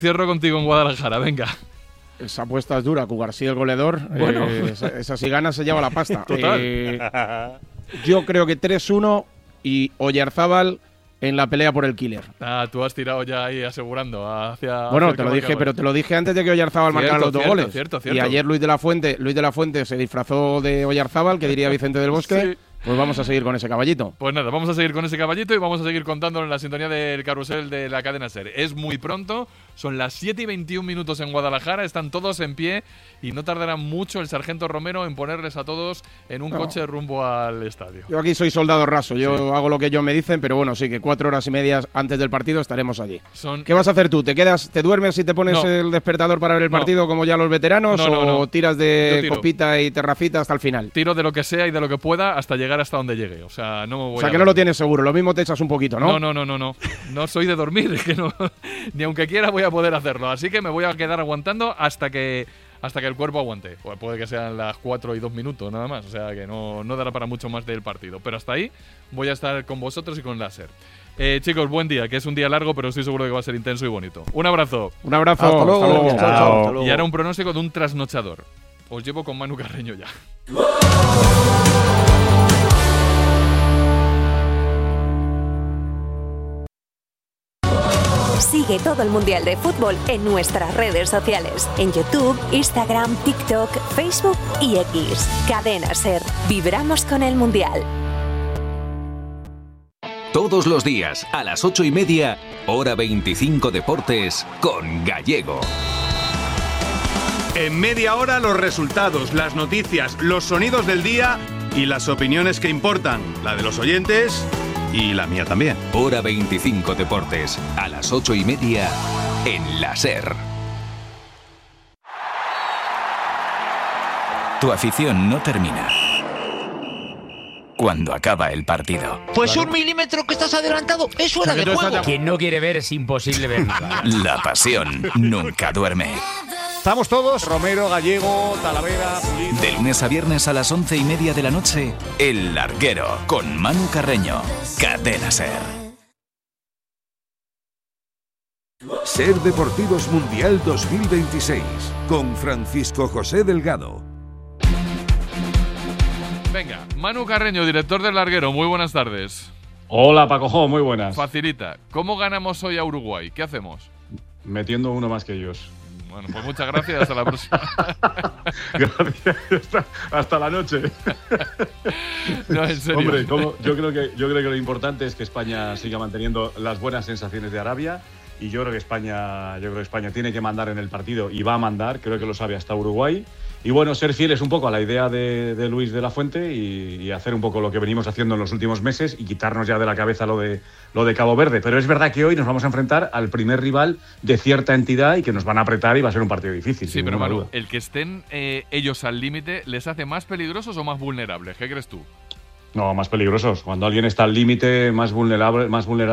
Cierro contigo en Guadalajara, venga. Esa apuesta es dura, Cubarsí el goleador. Bueno. Esa si gana se lleva la pasta. Total. Yo creo que 3-1 y Oyarzábal en la pelea por el killer. Tú has tirado ya ahí asegurando hacia... Bueno, te lo dije, pero te lo dije antes de que Oyarzábal marcara los dos goles. Cierto. Y ayer Luis de la Fuente se disfrazó de Oyarzábal, que diría Vicente del Bosque. Sí. Pues vamos a seguir con ese caballito. Pues nada, vamos a seguir con ese caballito y vamos a seguir contándolo en la sintonía del carrusel de la cadena SER. Es muy pronto, son las 7:21 en Guadalajara, están todos en pie y no tardará mucho el sargento Romero en ponerles a todos en un coche rumbo al estadio. Yo aquí soy soldado raso, yo hago lo que ellos me dicen, pero bueno, sí que 4 horas y media antes del partido estaremos allí. ¿Qué vas a hacer tú? ¿Te duermes y te pones el despertador para ver el partido como ya los veteranos o tiras de copita y terracita hasta el final? Tiro de lo que sea y de lo que pueda hasta llegar hasta donde llegue. O sea, no me voy que no lo tienes seguro. Lo mismo te echas un poquito, ¿no? No. No soy de dormir. Es que no, ni aunque quiera voy a poder hacerlo. Así que me voy a quedar aguantando hasta que el cuerpo aguante. Pues puede que sean las 4:02 nada más. O sea, que no dará para mucho más del partido. Pero hasta ahí voy a estar con vosotros y con la SER. Chicos, buen día, que es un día largo, pero estoy seguro de que va a ser intenso y bonito. Un abrazo. Un abrazo. Hasta luego. Chao. Y ahora un pronóstico de un trasnochador. Os llevo con Manu Carreño ya. Sigue todo el Mundial de Fútbol en nuestras redes sociales. En YouTube, Instagram, TikTok, Facebook y X. Cadena SER. Vibramos con el Mundial. Todos los días, a las 8:30, hora 25 Deportes, con Gallego. En media hora los resultados, las noticias, los sonidos del día y las opiniones que importan. La de los oyentes y la mía también. Hora 25 Deportes, a las 8:30, en la SER. Tu afición no termina cuando acaba el partido. Pues un milímetro que estás adelantado, eso era de juego. Quien no quiere ver es imposible ver nada. La pasión nunca duerme. Estamos todos, Romero, Gallego, Talavera, Pulido. De lunes a viernes a las 11:30 de la noche, El Larguero, con Manu Carreño. Cadena SER. SER Deportivos Mundial 2026, con Francisco José Delgado. Venga, Manu Carreño, director del Larguero, muy buenas tardes. Hola, Pacojo, muy buenas. Facilita. ¿Cómo ganamos hoy a Uruguay? ¿Qué hacemos? Metiendo uno más que ellos. Bueno, pues muchas gracias, hasta la próxima. Gracias, hasta la noche. No, en serio. Hombre, yo creo que lo importante es que España siga manteniendo las buenas sensaciones de Arabia y yo creo que España tiene que mandar en el partido y va a mandar, creo que lo sabe hasta Uruguay. Y bueno, ser fieles un poco a la idea de Luis de la Fuente y hacer un poco lo que venimos haciendo en los últimos meses y quitarnos ya de la cabeza lo de Cabo Verde. Pero es verdad que hoy nos vamos a enfrentar al primer rival de cierta entidad y que nos van a apretar y va a ser un partido difícil. Sí, pero Manu, el que estén ellos al límite, ¿les hace más peligrosos o más vulnerables? ¿Qué crees tú? No, más peligrosos. Cuando alguien está al límite, más vulnerable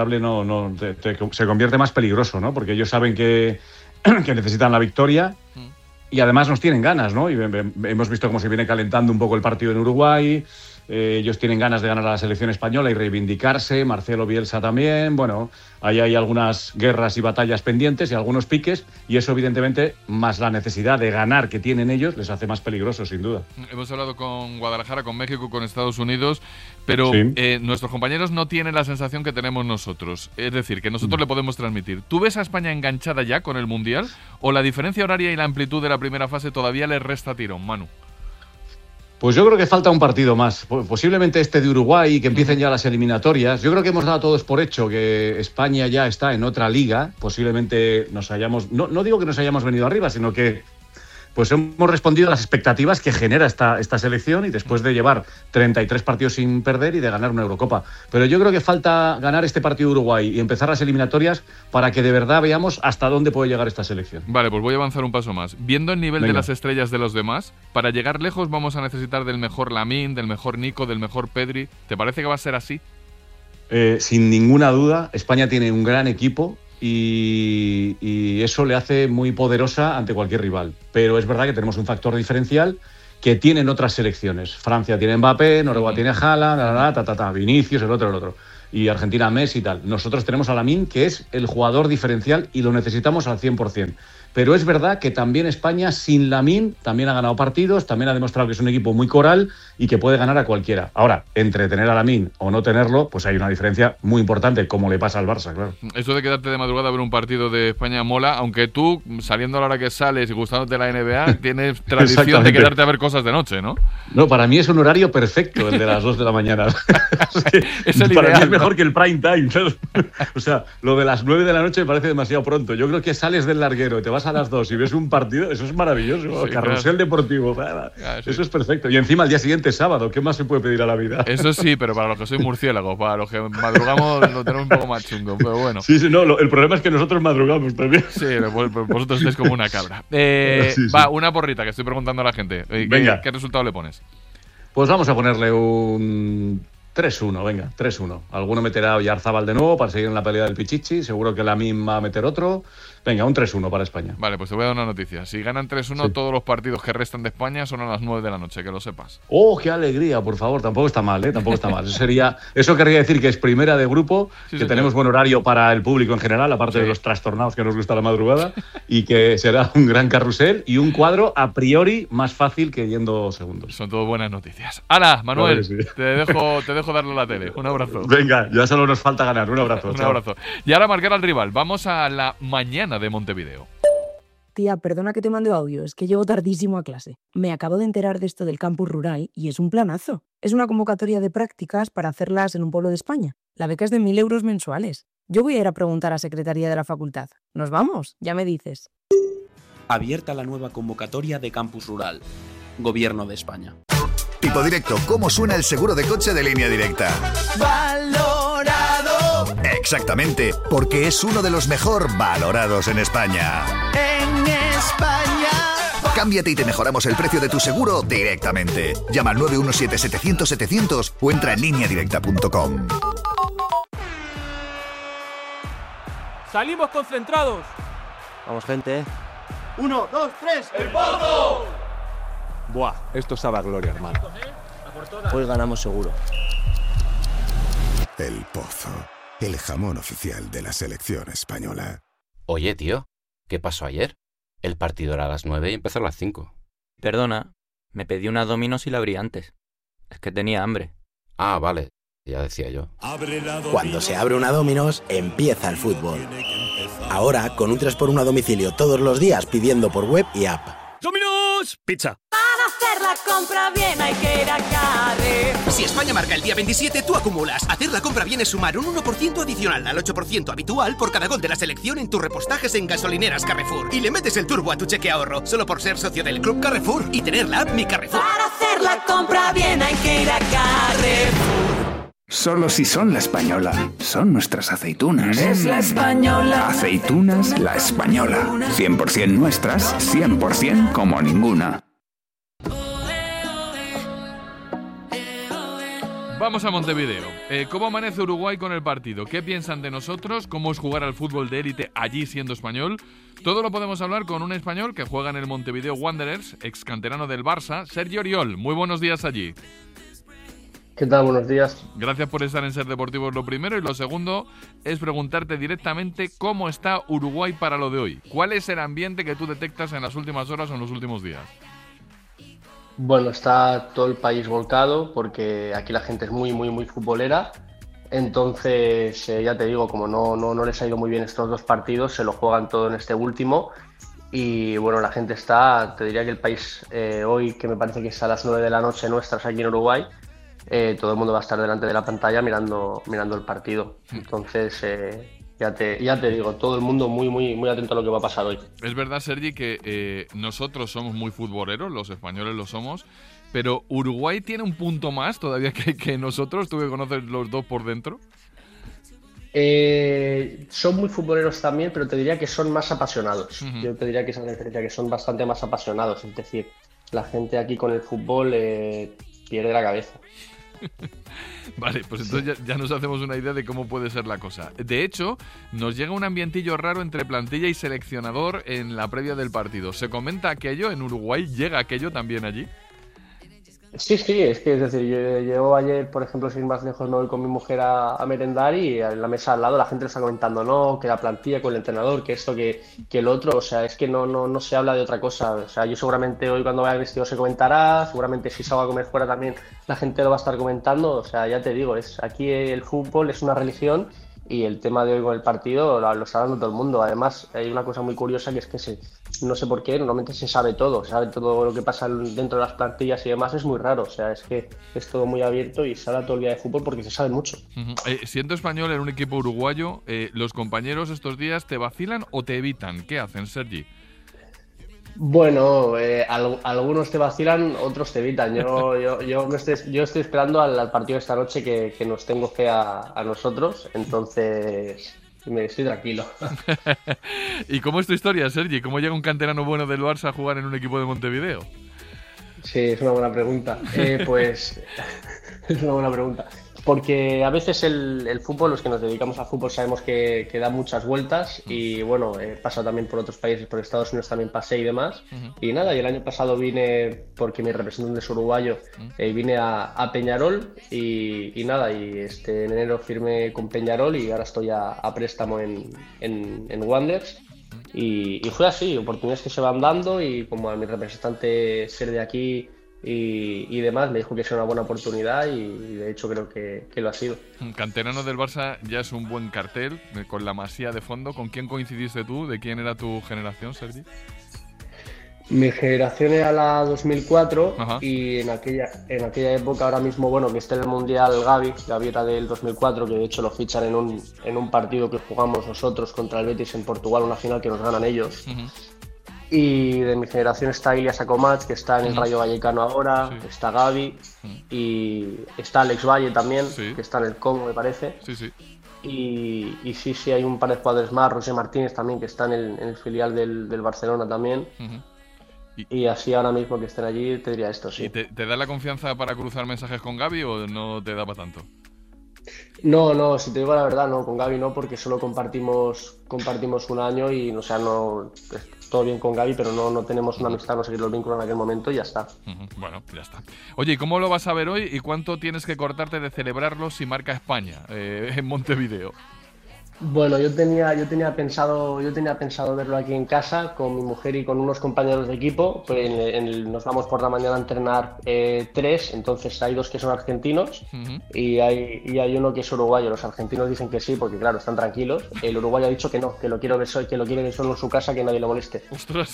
se convierte más peligroso, ¿no? Porque ellos saben que necesitan la victoria. Y además nos tienen ganas, ¿no? Y hemos visto cómo se viene calentando un poco el partido en Uruguay. Ellos tienen ganas de ganar a la selección española y reivindicarse. Marcelo Bielsa también. Bueno, ahí hay algunas guerras y batallas pendientes y algunos piques. Y eso, evidentemente, más la necesidad de ganar que tienen ellos, les hace más peligrosos, sin duda. Hemos hablado con Guadalajara, con México, con Estados Unidos, pero sí. Nuestros compañeros no tienen la sensación que tenemos nosotros. Es decir, que nosotros le podemos transmitir. ¿Tú ves a España enganchada ya con el Mundial? ¿O la diferencia horaria y la amplitud de la primera fase todavía le resta tirón, Manu? Pues yo creo que falta un partido más, posiblemente este de Uruguay, que empiecen ya las eliminatorias. Yo creo que hemos dado todos por hecho que España ya está en otra liga, posiblemente nos hayamos, no digo que nos hayamos venido arriba, sino que pues hemos respondido a las expectativas que genera esta selección y después de llevar 33 partidos sin perder y de ganar una Eurocopa. Pero yo creo que falta ganar este partido de Uruguay y empezar las eliminatorias para que de verdad veamos hasta dónde puede llegar esta selección. Vale, pues voy a avanzar un paso más. Viendo el nivel de las estrellas de los demás, para llegar lejos vamos a necesitar del mejor Lamine, del mejor Nico, del mejor Pedri. ¿Te parece que va a ser así? Sin ninguna duda, España tiene un gran equipo. Y eso le hace muy poderosa ante cualquier rival. Pero es verdad que tenemos un factor diferencial que tienen otras selecciones. Francia tiene Mbappé, Noruega tiene Haaland, Vinicius, el otro. y Argentina Messi y tal. Nosotros tenemos a Lamine, que es el jugador diferencial y lo necesitamos al 100%. Pero es verdad que también España, sin Lamine, también ha ganado partidos, también ha demostrado que es un equipo muy coral y que puede ganar a cualquiera. Ahora, entre tener a Lamine o no tenerlo, pues hay una diferencia muy importante, como le pasa al Barça, claro. Eso de quedarte de madrugada a ver un partido de España mola, aunque tú, saliendo a la hora que sales y gustándote la NBA, tienes tradición de quedarte a ver cosas de noche, ¿no? No, para mí es un horario perfecto el de las 2 de la mañana. Es el para ideal, mí es mejor ¿no? que el prime time, ¿sabes? O sea, lo de las 9 de la noche me parece demasiado pronto. Yo creo que sales del larguero y te vas a las 2 y ves un partido, eso es maravilloso. Sí, Carrusel claro. deportivo. Sí. Eso es perfecto. Y encima al día siguiente es sábado. ¿Qué más se puede pedir a la vida? Eso sí, pero para los que soy murciélagos, para los que madrugamos lo tenemos un poco más chungo, pero bueno. Sí, no, el problema es que nosotros madrugamos también. Sí, vosotros estáis como una cabra. Sí. Va, una porrita que estoy preguntando a la gente. Venga. ¿Qué resultado le pones? Pues vamos a ponerle un 3-1, venga, 3-1. Alguno meterá a Oyarzábal de nuevo para seguir en la pelea del Pichichi. Seguro que Lamine va a meter otro. Venga, un 3-1 para España. Vale, pues te voy a dar una noticia. Si ganan 3-1, Sí. todos los partidos que restan de España son a las 9 de la noche, que lo sepas. ¡Oh, qué alegría! Por favor, tampoco está mal, ¿eh? Tampoco está mal. Eso querría decir que es primera de grupo, Sí, que señor. tenemos buen horario para el público en general, aparte Sí. de los trastornados que nos gusta la madrugada, y que será un gran carrusel y un cuadro a priori más fácil que yendo segundos. Son todo buenas noticias. ¡Hala, Manuel! Claro que sí. Te dejo darle a la tele. Un abrazo. Venga, ya solo nos falta ganar. Un abrazo. Un chao. abrazo. Y ahora marcar al rival. Vamos a la mañana de Montevideo. Tía, perdona que te mande audio, es que llego tardísimo a clase. Me acabo de enterar de esto del campus rural y es un planazo. Es una convocatoria de prácticas para hacerlas en un pueblo de España. La beca es de 1.000 euros mensuales. Yo voy a ir a preguntar a Secretaría de la Facultad. ¿Nos vamos? Ya me dices. Abierta la nueva convocatoria de Campus Rural. Gobierno de España. Tipo directo, ¿cómo suena el seguro de coche de Línea Directa? Valorado Exactamente, porque es uno de los mejor valorados en España. en España. Cámbiate y te mejoramos el precio de tu seguro directamente. Llama al 917-700-700 o entra en lineadirecta.com. Salimos concentrados. Vamos, gente. 1, 2, 3, ¡el Pozo! Buah, esto sabe a gloria, hermano. Hoy ganamos seguro. El Pozo, el jamón oficial de la selección española. Oye, tío, ¿qué pasó ayer? El partido era a las 9 y empezó a las 5. Perdona, me pedí una Domino's y la abrí antes. Es que tenía hambre. Ah, vale, ya decía yo. Cuando se abre una Domino's, empieza el fútbol. Ahora, con un 3x1 a domicilio todos los días pidiendo por web y app. ¡Domino's! Pizza. Para hacer la compra bien hay que ir a Carrefour. Si España marca el día 27, tú acumulas. Hacer la compra bien es sumar un 1% adicional al 8% habitual por cada gol de la selección en tus repostajes en gasolineras Carrefour. Y le metes el turbo a tu cheque ahorro, solo por ser socio del Club Carrefour y tener la app Mi Carrefour. Para hacer la compra bien hay que ir a Carrefour. Solo si son la española. Son nuestras aceitunas. Es la española. Aceitunas La Española. 100% nuestras, 100% como ninguna. Vamos a Montevideo. ¿Cómo amanece Uruguay con el partido? ¿Qué piensan de nosotros? ¿Cómo es jugar al fútbol de élite allí siendo español? Todo lo podemos hablar con un español que juega en el Montevideo Wanderers, ex canterano del Barça, Sergio Oriol. Muy buenos días allí. ¿Qué tal? Buenos días. Gracias por estar en Ser Deportivos, lo primero. Y lo segundo es preguntarte directamente cómo está Uruguay para lo de hoy. ¿Cuál es el ambiente que tú detectas en las últimas horas o en los últimos días? Bueno, está todo el país volcado porque aquí la gente es muy futbolera. Entonces, ya te digo, como no les ha ido muy bien estos dos partidos, se lo juegan todo en este último. Y bueno, la gente está, te diría que el país hoy, que me parece que es a las 9 de la noche nuestras aquí en Uruguay, todo el mundo va a estar delante de la pantalla mirando el partido. Entonces, ya te digo, todo el mundo muy atento a lo que va a pasar hoy. Es verdad, Sergi, que nosotros somos muy futboleros, los españoles lo somos, pero Uruguay tiene un punto más todavía que nosotros. ¿Tú que conoces los dos por dentro? Son muy futboleros también, pero te diría que son más apasionados. Yo te diría que esa es la diferencia, que son bastante más apasionados. Es decir, la gente aquí con el fútbol pierde la cabeza. Vale, pues entonces ya nos hacemos una idea de cómo puede ser la cosa. De hecho, nos llega un ambientillo raro entre plantilla y seleccionador en la previa del partido. ¿Se comenta aquello en Uruguay? ¿Llega aquello también allí? Sí, es decir, yo ayer, por ejemplo, sin ir más lejos, me voy con mi mujer a merendar y en la mesa al lado la gente le está comentando, no, que la plantilla con el entrenador, que esto, que el otro, o sea, es que no se habla de otra cosa, o sea, yo seguramente hoy cuando vaya al vestido se comentará, seguramente si salgo a comer fuera también la gente lo va a estar comentando, o sea, ya te digo, aquí el fútbol es una religión y el tema de hoy con el partido lo está hablando todo el mundo. Además, hay una cosa muy curiosa que es que no sé por qué, normalmente se sabe todo lo que pasa dentro de las plantillas y demás, es muy raro, o sea, es que es todo muy abierto y se habla todo el día de fútbol porque se sabe mucho. Siendo español en un equipo uruguayo, ¿los compañeros estos días te vacilan o te evitan? ¿Qué hacen, Sergi? Bueno, algunos te vacilan, otros te evitan. Yo estoy esperando al partido de esta noche que nos tengo fe a nosotros, entonces me estoy tranquilo. ¿Y cómo es tu historia, Sergi? ¿Cómo llega un canterano bueno del Barça a jugar en un equipo de Montevideo? Sí, es una buena pregunta. Pues es una buena pregunta. Porque a veces el fútbol, los que nos dedicamos al fútbol, sabemos que da muchas vueltas y bueno, he pasado también por otros países, por Estados Unidos también pasé y demás. Y nada, y el año pasado vine, porque mi representante es uruguayo, vine a Peñarol y nada, y en enero firmé con Peñarol y ahora estoy a préstamo en Wanderers. Y fue así, oportunidades que se van dando y como a mi representante ser de aquí y demás, me dijo que es una buena oportunidad y de hecho creo que lo ha sido. Canterano del Barça ya es un buen cartel, con la Masía de fondo. ¿Con quién coincidiste tú? ¿De quién era tu generación, Sergi? Mi generación era la 2004. Ajá. Y en aquella época, ahora mismo, bueno, que esté en el Mundial Gavi era del 2004, que de hecho lo fichan en un partido que jugamos nosotros contra el Betis en Portugal, una final que nos ganan ellos. Y de mi generación está Ilias Akomach, que está en el Rayo Vallecano ahora, está Gavi, y está Alex Valle también, que está en el Congo, me parece. Y sí, hay un par de jugadores más, José Martínez también, que está en el filial del Barcelona también. Y así ahora mismo que estén allí, te diría esto, sí. ¿Y te da la confianza para cruzar mensajes con Gavi o no te da para tanto? No, si te digo la verdad, no, con Gavi no, porque solo compartimos un año y, o sea, no, todo bien con Gavi, pero no tenemos una amistad, no sé qué los vínculos en aquel momento y ya está. Bueno, ya está. Oye, ¿y cómo lo vas a ver hoy y cuánto tienes que cortarte de celebrarlo si marca España en Montevideo? Bueno, yo tenía pensado verlo aquí en casa con mi mujer y con unos compañeros de equipo. Pues nos vamos por la mañana a entrenar 3, entonces hay 2 que son argentinos y hay uno que es uruguayo. Los argentinos dicen que sí, porque claro, están tranquilos. El uruguayo ha dicho que no, que lo quiere ver solo en su casa, que nadie lo moleste. Ostras.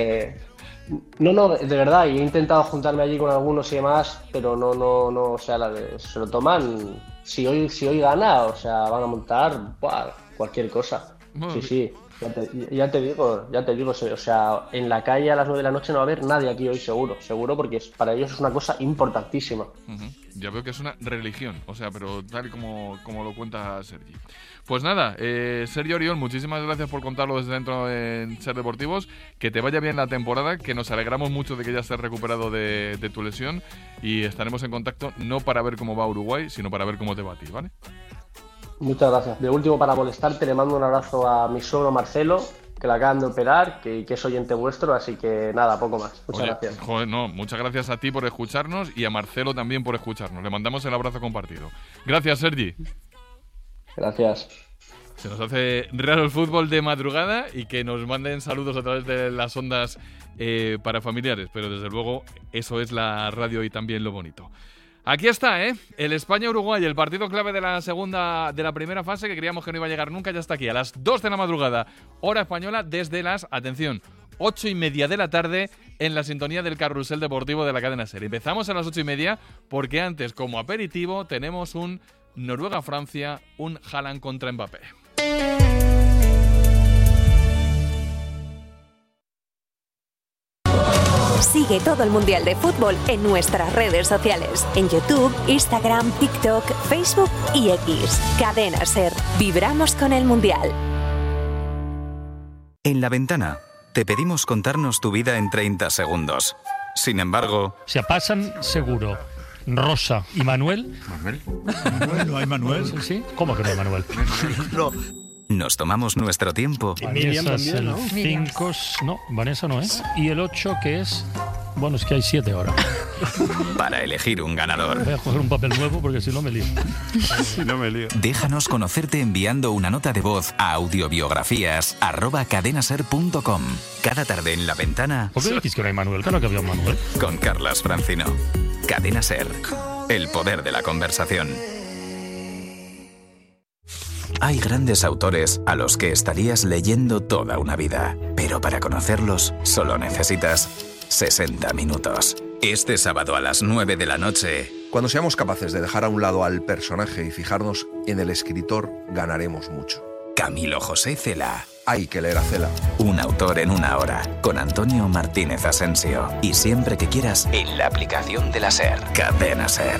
No, de verdad, y he intentado juntarme allí con algunos y demás, pero no, o sea, se lo toman. Si hoy gana, o sea, van a montar cualquier cosa. Sí, ya te digo, o sea, en la calle a las 9 de la noche no va a haber nadie aquí hoy seguro, porque para ellos es una cosa importantísima. Ya veo que es una religión, o sea, pero tal y como lo cuenta Sergi. Pues nada, Sergi Oriol, muchísimas gracias por contarlo desde dentro en Ser Deportivos, que te vaya bien la temporada, que nos alegramos mucho de que ya estés recuperado de tu lesión y estaremos en contacto no para ver cómo va Uruguay, sino para ver cómo te va a ti, ¿vale? Muchas gracias. De último, para molestarte, le mando un abrazo a mi suegro Marcelo, que la acaban de operar, que es oyente vuestro, así que nada, poco más. Muchas gracias. Joder, no, muchas gracias a ti por escucharnos y a Marcelo también por escucharnos. Le mandamos el abrazo compartido. Gracias, Sergi. Gracias. Se nos hace raro el fútbol de madrugada y que nos manden saludos a través de las ondas para familiares, pero desde luego eso es la radio y también lo bonito. Aquí está, el España-Uruguay, el partido clave de la primera fase, que creíamos que no iba a llegar nunca, ya está aquí, a las 2 de la madrugada, hora española, desde las, atención, 8:30 de la tarde, en la sintonía del carrusel deportivo de la cadena SER. Empezamos a las 8:30 porque antes, como aperitivo, tenemos un Noruega-Francia, un Haaland contra Mbappé. Sigue todo el Mundial de Fútbol en nuestras redes sociales, en YouTube, Instagram, TikTok, Facebook y X. Cadena SER. Vibramos con el Mundial. En La Ventana te pedimos contarnos tu vida en 30 segundos. Sin embargo... Se pasan seguro Rosa y Manuel. ¿Manuel? ¿No hay Manuel? ¿Sí? ¿Cómo que no hay Manuel? No. Nos tomamos nuestro tiempo. Miriam también, ¿no? 5, no, Vanessa no es. Y el 8 que es... Bueno, es que hay 7 ahora. para elegir un ganador. Voy a coger un papel nuevo porque si no me lío. Si no me lío. Déjanos conocerte enviando una nota de voz a audiobiografías@cadenaser.com. Cada tarde en La Ventana. ¿Por qué decís que no hay Manuel? Claro que había un Manuel. Con Carlas Francino. Cadena Ser. El poder de la conversación. Hay grandes autores a los que estarías leyendo toda una vida, pero para conocerlos solo necesitas 60 minutos. Este sábado a las 9 de la noche. Cuando seamos capaces de dejar a un lado al personaje y fijarnos en el escritor, ganaremos mucho. Camilo José Cela. Hay que leer a Cela. Un autor en una hora, con Antonio Martínez Asensio. Y siempre que quieras, en la aplicación de la SER. Cadena SER.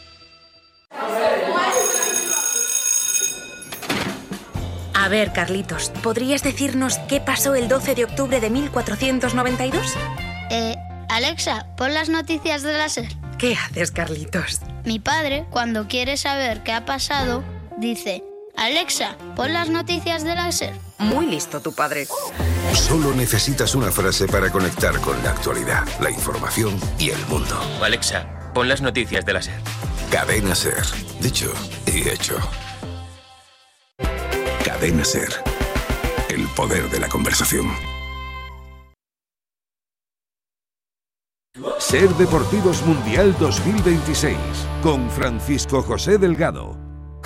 A ver, Carlitos, ¿podrías decirnos qué pasó el 12 de octubre de 1492? Alexa, pon las noticias de la SER. ¿Qué haces, Carlitos? Mi padre, cuando quiere saber qué ha pasado, dice: Alexa, pon las noticias de la SER. Muy listo tu padre. Solo necesitas una frase para conectar con la actualidad, la información y el mundo. Alexa, pon las noticias de la SER. Cadena Ser. Dicho y hecho. Cadena Ser. El poder de la conversación. Ser Deportivos Mundial 2026 con Francisco José Delgado.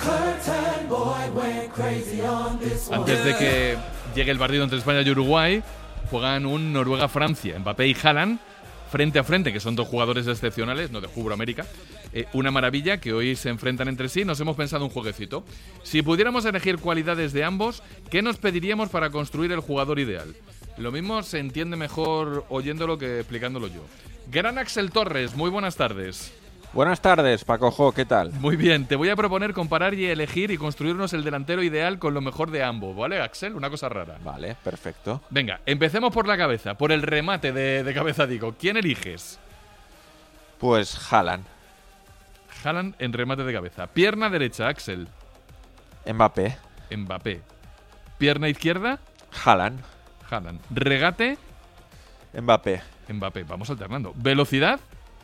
Antes de que llegue el partido entre España y Uruguay, juegan un Noruega-Francia. Mbappé y Haaland frente a frente, que son dos jugadores excepcionales, no de Fútbol América. Una maravilla, que hoy se enfrentan entre sí. Nos hemos pensado un jueguecito. Si pudiéramos elegir cualidades de ambos, ¿qué nos pediríamos para construir el jugador ideal? Lo mismo se entiende mejor oyéndolo que explicándolo yo. Gran Axel Torres, muy buenas tardes. Buenas tardes, Paco Jo, ¿qué tal? Muy bien, te voy a proponer comparar y elegir y construirnos el delantero ideal con lo mejor de ambos, ¿vale, Axel? Una cosa rara. Vale, perfecto. Venga, empecemos por la cabeza, por el remate de cabeza, digo. ¿Quién eliges? Pues Haaland. Haaland en remate de cabeza. Pierna derecha, Axel. Mbappé. Mbappé. Pierna izquierda. Haaland. Haaland. Regate. Mbappé. Mbappé, vamos alternando. Velocidad.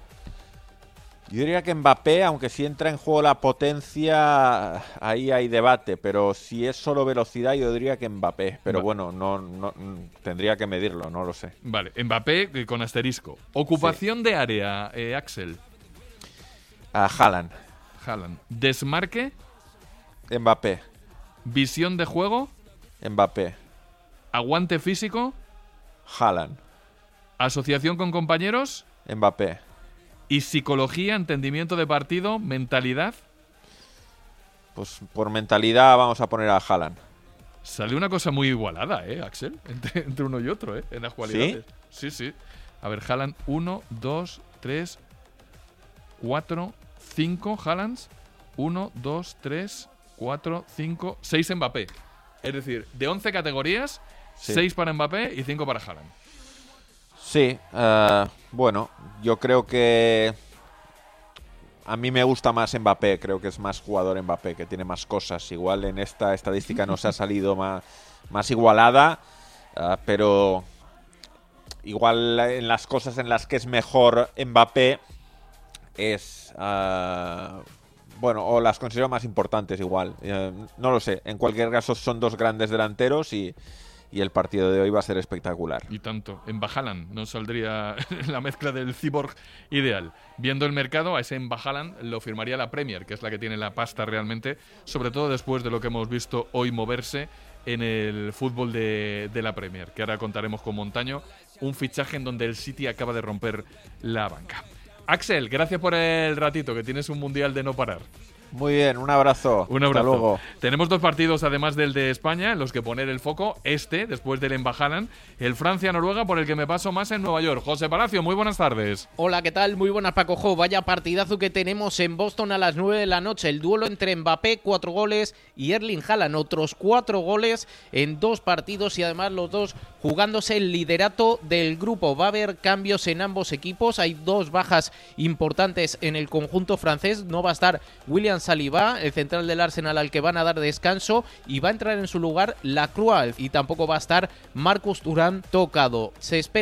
Yo diría que Mbappé, aunque si entra en juego la potencia, ahí hay debate, pero si es solo velocidad, yo diría que Mbappé. Pero bueno, no tendría que medirlo, no lo sé. Vale, Mbappé con asterisco. Ocupación de área, Axel. Haaland. Haaland. Desmarque. Mbappé. Visión de juego. Mbappé. Aguante físico. Haaland. Asociación con compañeros. Mbappé. ¿Y psicología, entendimiento de partido, mentalidad? Pues por mentalidad vamos a poner a Haaland. Sale una cosa muy igualada, Axel? Entre uno y otro, en las cualidades. ¿Sí? Sí. A ver, Haaland, 1, 2, 3, 4, 5 Haalands. 1, 2, 3, 4, 5, 6 Mbappé. Es decir, de 11 categorías, 6 para Mbappé y 5 para Haaland. Sí, bueno, yo creo que a mí me gusta más Mbappé, creo que es más jugador Mbappé, que tiene más cosas. Igual en esta estadística nos ha salido más igualada, pero igual en las cosas en las que es mejor Mbappé es... bueno, o las considero más importantes igual. No lo sé, en cualquier caso son dos grandes delanteros y el partido de hoy va a ser espectacular. Y tanto. En Haaland no saldría la mezcla del cyborg ideal. Viendo el mercado, a ese Haaland lo firmaría la Premier, que es la que tiene la pasta realmente, sobre todo después de lo que hemos visto hoy moverse en el fútbol de la Premier, que ahora contaremos con Montaño, un fichaje en donde el City acaba de romper la banca. Axel, gracias por el ratito, que tienes un mundial de no parar. Muy bien, un abrazo. Un abrazo. Hasta luego. Tenemos dos partidos, además del de España, en los que poner el foco. Después del Haaland, el Francia-Noruega, por el que me paso más en Nueva York. José Palacio, muy buenas tardes. Hola, ¿qué tal? Muy buenas, Paco Jo. Vaya partidazo que tenemos en Boston a las 9 de la noche. El duelo entre Mbappé, 4 goles, y Erling Haaland, otros 4 goles en 2 partidos, y además los dos jugándose el liderato del grupo. Va a haber cambios en ambos equipos. Hay 2 bajas importantes en el conjunto francés. No va a estar William Saliba, el central del Arsenal, al que van a dar descanso, y va a entrar en su lugar Lacroix, y tampoco va a estar Marcus Thuram tocado. Se espera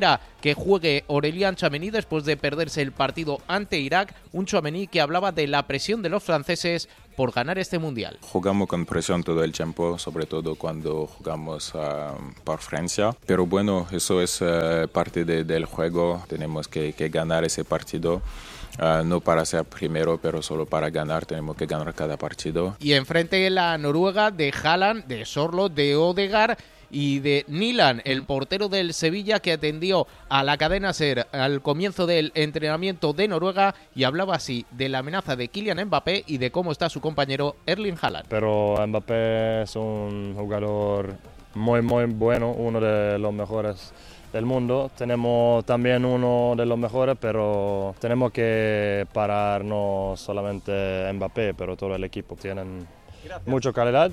que juegue Aurélien Tchouaméni después de perderse el partido ante Irak, un Tchouaméni que hablaba de la presión de los franceses por ganar este Mundial. Jugamos con presión todo el tiempo, sobre todo cuando jugamos por Francia, pero bueno, eso es parte del juego, tenemos que ganar ese partido. No para ser primero, pero solo para ganar, tenemos que ganar cada partido. Y enfrente la Noruega de Haaland, de Sorlo, de Odegaard y de Nilan, el portero del Sevilla que atendió a la cadena SER al comienzo del entrenamiento de Noruega y hablaba así de la amenaza de Kylian Mbappé y de cómo está su compañero Erling Haaland. Pero Mbappé es un jugador muy bueno, uno de los mejores del mundo. Tenemos también uno de los mejores, pero tenemos que parar no solamente Mbappé, pero todo el equipo. Tienen mucha calidad,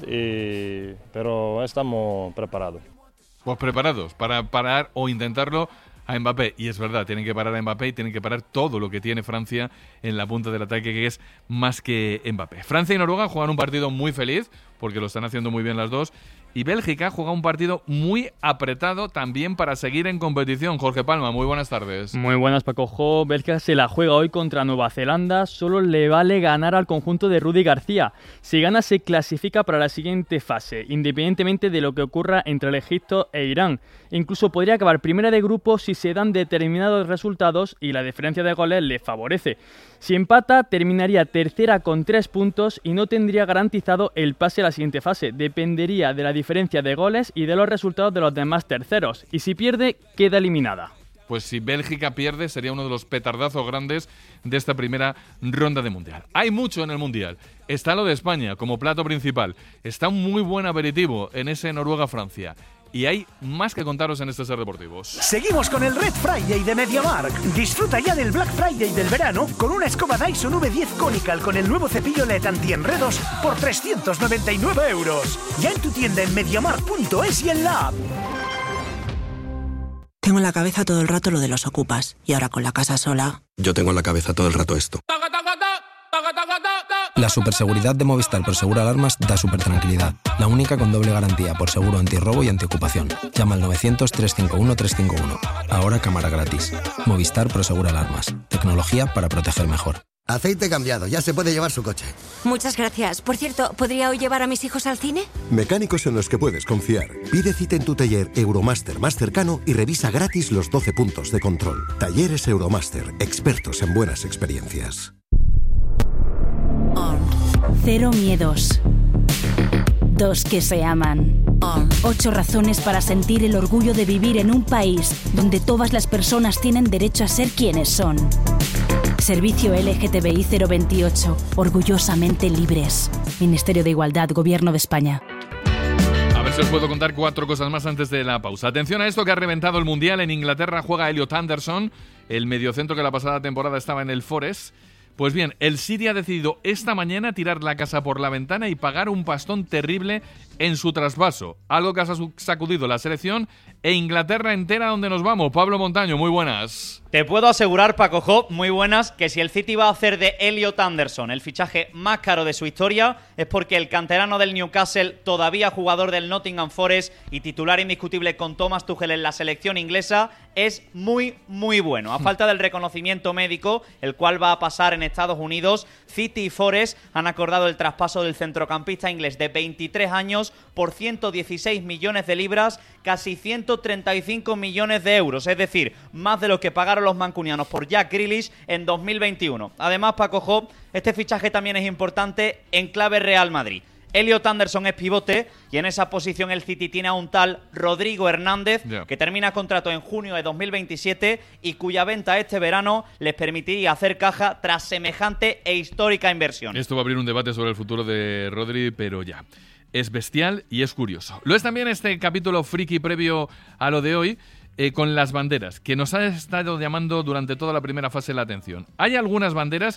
pero estamos preparados. Pues preparados para parar o intentarlo a Mbappé. Y es verdad, tienen que parar a Mbappé y tienen que parar todo lo que tiene Francia en la punta del ataque, que es más que Mbappé. Francia y Noruega juegan un partido muy feliz, porque lo están haciendo muy bien las dos. Y Bélgica juega un partido muy apretado también para seguir en competición. Jorge Palma, muy buenas tardes. Muy buenas, Paco. Bélgica se la juega hoy contra Nueva Zelanda. Solo le vale ganar al conjunto de Rudy García. Si gana, se clasifica para la siguiente fase, independientemente de lo que ocurra entre el Egipto e Irán. Incluso podría acabar primera de grupo si se dan determinados resultados y la diferencia de goles le favorece. Si empata, terminaría tercera con 3 puntos y no tendría garantizado el pase a la siguiente fase. Dependería de la diferencia de goles y de los resultados de los demás terceros. Y si pierde, queda eliminada. Pues si Bélgica pierde, sería uno de los petardazos grandes de esta primera ronda de Mundial. Hay mucho en el Mundial. Está lo de España como plato principal. Está un muy buen aperitivo en ese Noruega-Francia. Y hay más que contaros en este Ser Deportivos. Seguimos con el Red Friday de MediaMarkt. Disfruta ya del Black Friday del verano con una escoba Dyson V10 Conical con el nuevo cepillo LED antienredos por 399 €. Ya en tu tienda en MediaMarkt.es y en la app. Tengo en la cabeza todo el rato lo de los ocupas. Y ahora con la casa sola... Yo tengo en la cabeza todo el rato esto. La superseguridad de Movistar Prosegur Alarmas da súper tranquilidad. La única con doble garantía por seguro antirrobo y antiocupación. Llama al 900-351-351. Ahora cámara gratis. Movistar Prosegur Alarmas. Tecnología para proteger mejor. Aceite cambiado, ya se puede llevar su coche. Muchas gracias. Por cierto, ¿podría hoy llevar a mis hijos al cine? Mecánicos en los que puedes confiar. Pide cita en tu taller Euromaster más cercano y revisa gratis los 12 puntos de control. Talleres Euromaster, expertos en buenas experiencias. 0 miedos. 2 que se aman. 8 razones para sentir el orgullo de vivir en un país donde todas las personas tienen derecho a ser quienes son. Servicio LGTBI 028. Orgullosamente libres. Ministerio de Igualdad, Gobierno de España. A ver si os puedo contar 4 cosas más antes de la pausa. Atención a esto que ha reventado el Mundial. En Inglaterra juega Elliot Anderson, el mediocentro que la pasada temporada estaba en el Forest. Pues bien, el City ha decidido esta mañana tirar la casa por la ventana y pagar un pastón terrible en su traspaso. Algo que ha sacudido la selección e Inglaterra entera, donde nos vamos. Pablo Montaño, muy buenas. Te puedo asegurar, Paco Jo, muy buenas, que si el City va a hacer de Elliot Anderson el fichaje más caro de su historia, es porque el canterano del Newcastle, todavía jugador del Nottingham Forest y titular indiscutible con Thomas Tuchel en la selección inglesa, es muy bueno. A falta del reconocimiento médico, el cual va a pasar en Estados Unidos, City y Forest han acordado el traspaso del centrocampista inglés de 23 años por 116 millones de libras, casi 135 millones de euros, es decir, más de lo que pagaron los mancunianos por Jack Grealish en 2021. Además, Paco Jo, este fichaje también es importante en clave Real Madrid. Elliot Anderson es pivote y en esa posición el City tiene a un tal Rodrigo Hernández, que termina contrato en junio de 2027 y cuya venta este verano les permitiría hacer caja tras semejante e histórica inversión. Esto va a abrir un debate sobre el futuro de Rodri, pero ya. Es bestial y es curioso. Lo es también este capítulo friki previo a lo de hoy, con las banderas, que nos ha estado llamando durante toda la primera fase la atención. Hay algunas banderas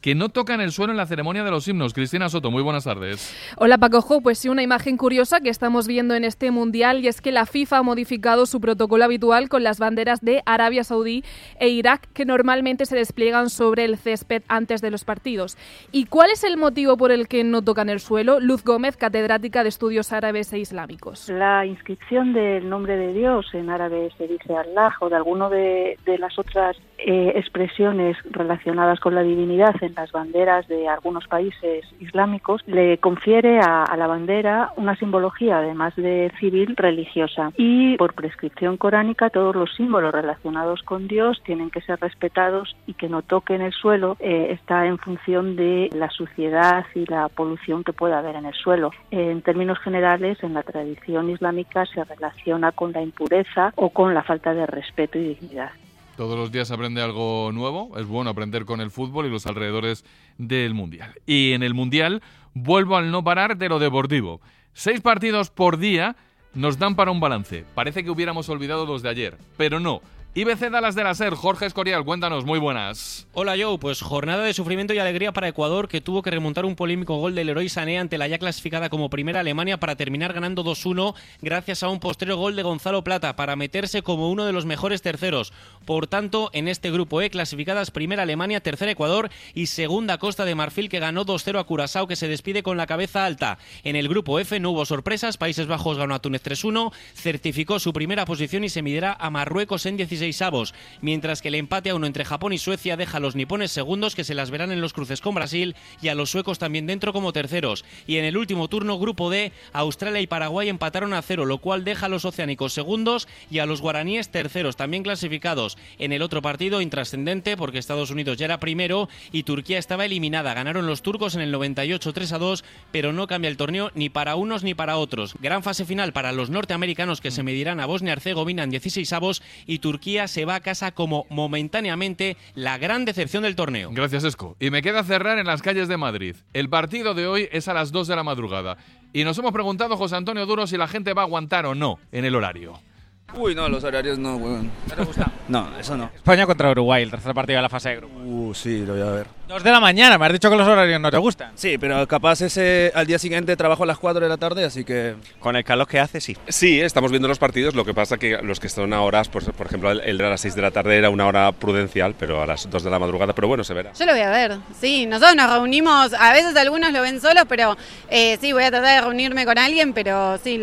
que no tocan el suelo en la ceremonia de los himnos. Cristina Soto, muy buenas tardes. Hola Paco Jo, pues sí, una imagen curiosa que estamos viendo en este Mundial, y es que la FIFA ha modificado su protocolo habitual con las banderas de Arabia Saudí e Irak, que normalmente se despliegan sobre el césped antes de los partidos. ¿Y cuál es el motivo por el que no tocan el suelo? Luz Gómez, catedrática de Estudios Árabes e Islámicos. La inscripción del nombre de Dios en árabe se dice Allah, o de alguno de las otras expresiones relacionadas con la divinidad en las banderas de algunos países islámicos, le confiere a la bandera una simbología, además de civil, religiosa. Y por prescripción coránica, todos los símbolos relacionados con Dios tienen que ser respetados, y que no toquen el suelo está en función de la suciedad y la polución que pueda haber en el suelo. En términos generales, en la tradición islámica se relaciona con la impureza o con la falta de respeto y dignidad. Todos los días se aprende algo nuevo. Es bueno aprender con el fútbol y los alrededores del Mundial. Y en el Mundial vuelvo al no parar de lo deportivo. 6 partidos por día nos dan para un balance. Parece que hubiéramos olvidado los de ayer, pero no. IBC Dallas de la SER, Jorge Escorial, cuéntanos, muy buenas. Hola Joe, pues jornada de sufrimiento y alegría para Ecuador, que tuvo que remontar un polémico gol del Leroy Sané ante la ya clasificada como primera Alemania para terminar ganando 2-1 gracias a un posterior gol de Gonzalo Plata para meterse como uno de los mejores terceros. Por tanto, en este grupo E, clasificadas primera Alemania, tercera Ecuador y segunda Costa de Marfil, que ganó 2-0 a Curazao, que se despide con la cabeza alta. En el grupo F no hubo sorpresas, Países Bajos ganó a Túnez 3-1, certificó su primera posición y se medirá a Marruecos en 16avos, mientras que el empate a 1 entre Japón y Suecia deja a los nipones segundos, que se las verán en los cruces con Brasil, y a los suecos también dentro como terceros. Y en el último turno, grupo D, Australia y Paraguay empataron a 0, lo cual deja a los oceánicos segundos y a los guaraníes terceros, también clasificados. En el otro partido, intrascendente, porque Estados Unidos ya era primero y Turquía estaba eliminada. Ganaron los turcos en el 98 3-2, pero no cambia el torneo ni para unos ni para otros. Gran fase final para los norteamericanos, que se medirán a Bosnia-Herzegovina en 16avos, y Turquía se va a casa como momentáneamente la gran decepción del torneo. Gracias, Esco. Y me queda cerrar en las calles de Madrid. El partido de hoy es a las 2 de la madrugada. Y nos hemos preguntado, José Antonio Duro, si la gente va a aguantar o no en el horario. Uy, no, los horarios no, weón. ¿No te gusta? No, eso no. España contra Uruguay, el tercer partido de la fase de grupo. Sí, lo voy a ver. 2 de la mañana, me has dicho que los horarios no te gustan. Sí, pero capaz al día siguiente trabajo a las 4 de la tarde, así que... Con el calor que hace, sí. Sí, estamos viendo los partidos, lo que pasa que los que son a horas, pues, por ejemplo, el de las 6 de la tarde era una hora prudencial, pero a las 2 de la madrugada, pero bueno, se verá. Yo lo voy a ver, sí, nosotros nos reunimos, a veces algunos lo ven solos, pero sí, voy a tratar de reunirme con alguien, pero sí,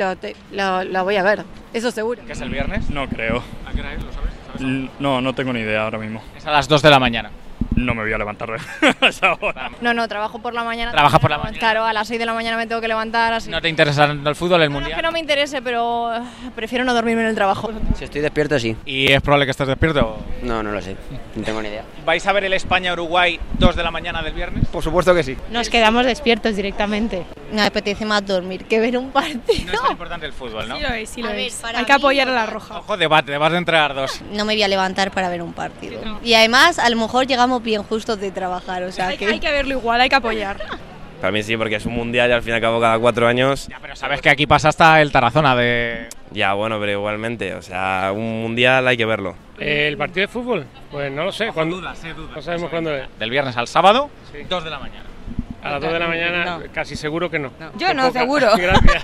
lo voy a ver, eso seguro. ¿Qué es el viernes? No creo. ¿A qué hora es? ¿Lo sabes? No, no tengo ni idea ahora mismo. Es a las 2 de la mañana. No me voy a levantar a esa hora. No, trabajo por la mañana. ¿Trabajas por la mañana? Claro, a las 6 de la mañana me tengo que levantar. Así. ¿No te interesa el fútbol, el mundial? No es que no me interese, pero prefiero no dormirme en el trabajo. Si estoy despierto, sí. ¿Y es probable que estés despierto? No lo sé. No tengo ni idea. ¿Vais a ver el España-Uruguay 2 de la mañana del viernes? Por supuesto que sí. Nos quedamos despiertos directamente. Me apetece más dormir que ver un partido. No es tan importante el fútbol, ¿no? Sí lo es. Hay que apoyar a la Roja. Ojo, debate, vas a entregar 2. No me voy a levantar para ver un partido. Y además, a lo mejor llegamos bien justos de trabajar, o sea hay que verlo igual, hay que apoyar. Para mí sí, porque es un mundial y al fin y al cabo cada 4 años. Ya, pero sabes que aquí pasa hasta el Tarazona de... Ya, bueno, pero igualmente, o sea, un mundial hay que verlo. ¿El partido de fútbol? Pues no lo sé. ¿Cuándo? No sabemos cuándo es. ¿Del viernes al sábado? Sí. 2 de la mañana. A las 2 de la mañana, no. Casi seguro que no. Yo no, seguro. Gracias.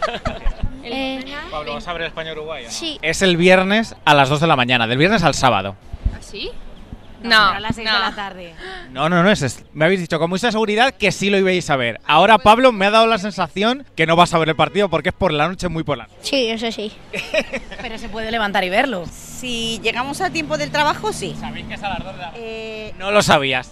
Pablo, ¿vas a ver España-Uruguay? ¿No? Sí. Es el viernes a las 2 de la mañana, del viernes al sábado. ¿Ah, sí? No, a las 6 de la tarde. No, me habéis dicho con mucha seguridad que sí lo ibais a ver. Ahora Pablo me ha dado la sensación que no vas a ver el partido porque es por la noche, muy por la noche. Sí, eso sí. Pero se puede levantar y verlo. Si llegamos a tiempo del trabajo, sí. ¿Sabéis que es a las 2 de la mañana? No lo sabías.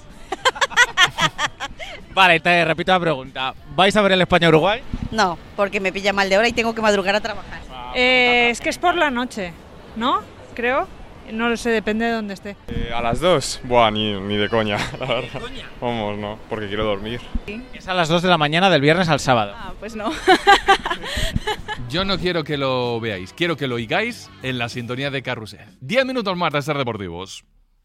Vale, te repito la pregunta. ¿Vais a ver el España-Uruguay? No, porque me pilla mal de hora y tengo que madrugar a trabajar. Es que es por la noche, ¿no? Creo. No lo sé, depende de dónde esté. ¿A las 2? Buah, ni de coña, la verdad. ¿De coña? Vamos, no, porque quiero dormir. Es a las 2 de la mañana del viernes al sábado. Ah, pues no. Yo no quiero que lo veáis, quiero que lo oigáis en la sintonía de Carrusel. 10 minutos más de Ser Deportivos.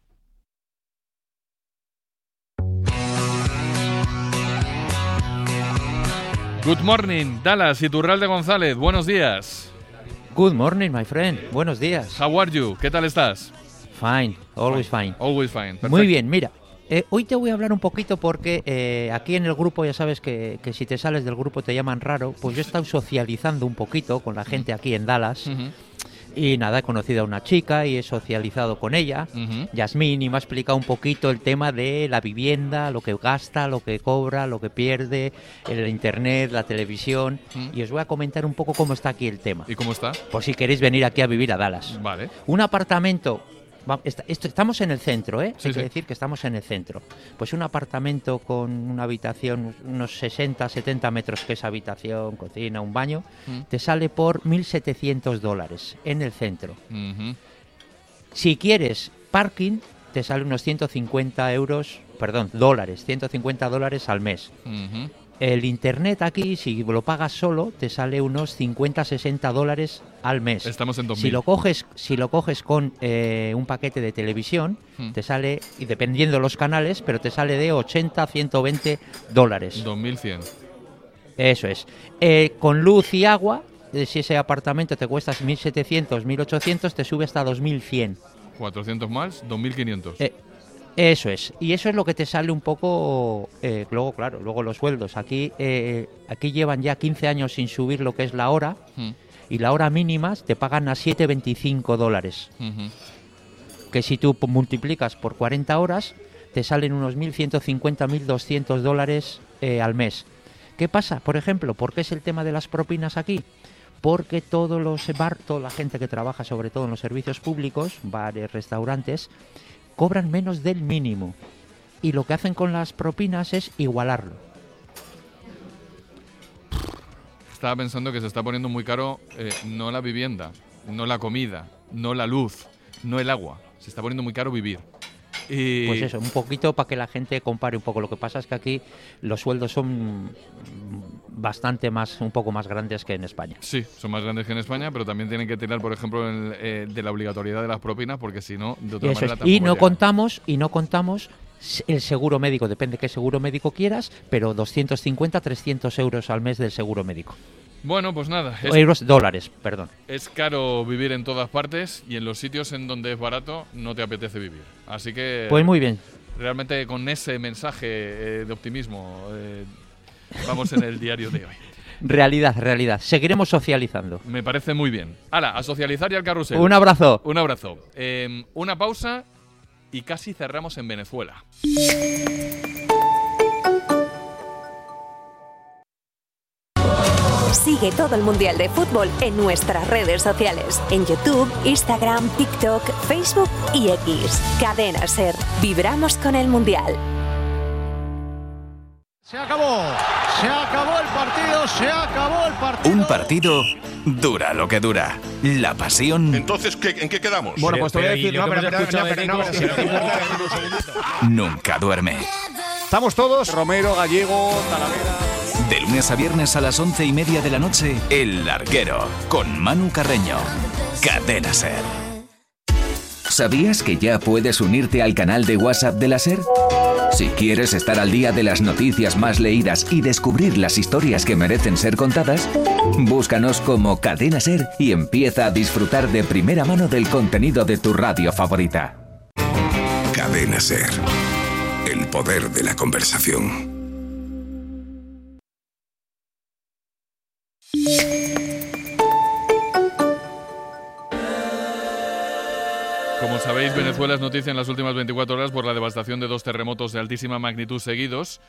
Good morning, Dallas, Iturralde González, buenos días. Good morning, my friend. Buenos días. How are you? ¿Qué tal estás? Fine, always fine. Always fine. Perfecto. Muy bien, mira. Hoy te voy a hablar un poquito porque aquí en el grupo, ya sabes que si te sales del grupo te llaman raro, pues yo he estado socializando un poquito con la gente aquí en Dallas. Y nada, he conocido a una chica y he socializado con ella, Yasmín, y me ha explicado un poquito el tema de la vivienda, lo que gasta, lo que cobra, lo que pierde, el internet, la televisión, y os voy a comentar un poco cómo está aquí el tema. ¿Y cómo está? Por si queréis venir aquí a vivir a Dallas. Vale. Un apartamento... Estamos en el centro, ¿eh? Sí, Hay que decir que estamos en el centro. Pues un apartamento con una habitación, unos 60-70 metros, que es habitación, cocina, un baño, te sale por $1.700 en el centro. Si quieres parking, te sale unos dólares, $150 al mes. El internet aquí, si lo pagas solo, te sale unos $50-60 al mes. Estamos en 2000. Si lo coges con un paquete de televisión, te sale, y dependiendo de los canales, pero te sale de $80-120. 2.100. Eso es. Con luz y agua, si ese apartamento te cuesta 1.700, 1.800, te sube hasta 2.100. 400 más, 2.500. Eso es, y eso es lo que te sale un poco, luego los sueldos. Aquí llevan ya 15 años sin subir lo que es la hora, y la hora mínima te pagan a $7.25. Que si tú multiplicas por 40 horas, te salen unos $1.150, $1.200 al mes. ¿Qué pasa? Por ejemplo, ¿por qué es el tema de las propinas aquí? Porque toda la gente que trabaja sobre todo en los servicios públicos, bares, restaurantes, cobran menos del mínimo, y lo que hacen con las propinas es igualarlo. Estaba pensando que se está poniendo muy caro no la vivienda, no la comida, no la luz, no el agua. Se está poniendo muy caro vivir. Y... Pues eso, un poquito para que la gente compare un poco. Lo que pasa es que aquí los sueldos son un poco más grandes que en España. Sí, son más grandes que en España, pero también tienen que tirar, por ejemplo, de la obligatoriedad de las propinas, porque si no, de otra manera tampoco y no contamos el seguro médico. Depende qué seguro médico quieras, pero 250-300 euros al mes del seguro médico. Bueno, pues nada. Dólares, perdón. Es caro vivir en todas partes, y en los sitios en donde es barato no te apetece vivir. Así que... Pues muy bien. Realmente con ese mensaje de optimismo vamos en el diario de hoy. Realidad. Seguiremos socializando. Me parece muy bien. ¡Hala! A socializar y al carrusel. Un abrazo. Un abrazo. Una pausa y casi cerramos en Venezuela. Sigue todo el Mundial de Fútbol en nuestras redes sociales, en YouTube, Instagram, TikTok, Facebook y X. Cadena SER. Vibramos con el Mundial. Se acabó el partido. Un partido dura lo que dura. La pasión. Entonces, ¿en qué quedamos? Bueno, pues te voy a decir, nunca duerme. Estamos todos, Romero, Gallego, Talavera. De lunes a viernes a las 11:30 de la noche, El Larguero, con Manu Carreño. Cadena SER. ¿Sabías que ya puedes unirte al canal de WhatsApp de la SER? Si quieres estar al día de las noticias más leídas y descubrir las historias que merecen ser contadas, búscanos como Cadena SER y empieza a disfrutar de primera mano del contenido de tu radio favorita. Cadena SER. El poder de la conversación. Como sabéis, Venezuela es noticia en las últimas 24 horas por la devastación de 2 terremotos de altísima magnitud seguidos.